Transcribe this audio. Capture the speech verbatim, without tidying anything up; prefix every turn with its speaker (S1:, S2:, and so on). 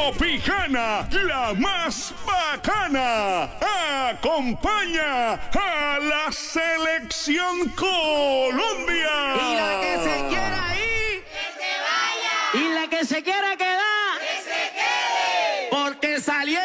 S1: Tropicana, la más bacana, acompaña a la Selección Colombia.
S2: Y la que se quiera ir,
S3: ¡que se vaya!
S2: y la que se quiera quedar,
S3: ¡que se quede!
S2: porque salió